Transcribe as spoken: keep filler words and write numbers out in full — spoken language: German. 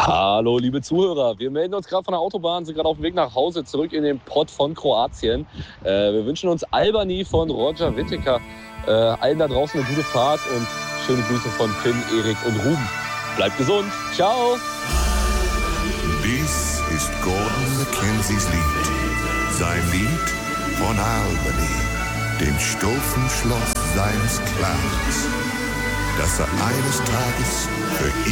Hallo, liebe Zuhörer. Wir melden uns gerade von der Autobahn, sind gerade auf dem Weg nach Hause, zurück in den Pott von Kroatien. Äh, wir wünschen uns Albany von Roger Whittaker. Äh, allen da draußen eine gute Fahrt und schöne Grüße von Finn, Erik und Ruben. Bleibt gesund. Ciao. Dies ist Gordon Mackenzies Lied. Sein Lied von Albany, dem stolzen Schloss seines Clans, das er eines Tages für